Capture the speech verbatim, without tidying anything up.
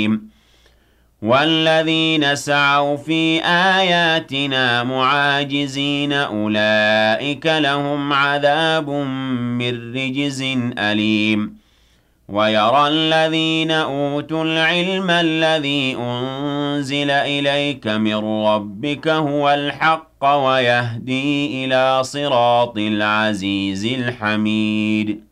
والذين سعوا في آياتنا معاجزين أولئك لهم عذاب من رجز أليم ويرى الذين أوتوا العلم الذي أنزل إليك من ربك هو الحق ويهدي إلى صراط العزيز الحميد